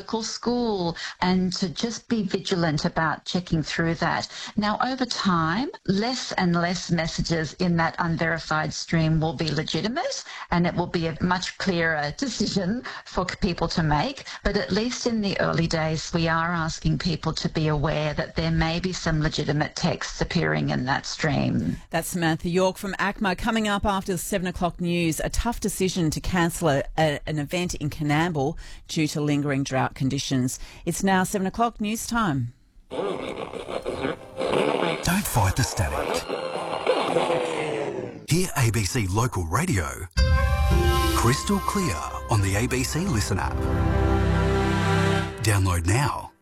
local school, and to just be vigilant about checking through that. Now, over time, less and less messages in that unverified stream will be legitimate, and it will be a much clearer decision for people to make. But at least in the early days, we are asking people to be aware that there may be some legitimate texts appearing in that stream. That's Samantha York from ACMA. Coming up after the 7 o'clock news, a tough decision to cancel an event in Coonamble due to lingering drought conditions. It's now 7 o'clock news time. Don't fight the static. Hear ABC Local Radio crystal clear on the ABC Listen app. Download now.